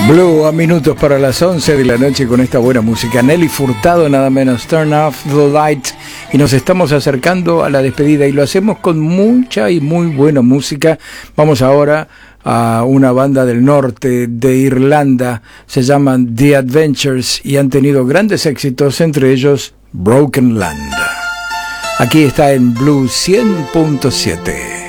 Blue, a minutos para las 11 de la noche con esta buena música. Nelly Furtado, nada menos, Turn Off the Light. Y nos estamos acercando a la despedida y lo hacemos con mucha y muy buena música. Vamos ahora a una banda del norte de Irlanda. Se llaman The Adventures y han tenido grandes éxitos, entre ellos Broken Land. Aquí está en Blue 100.7.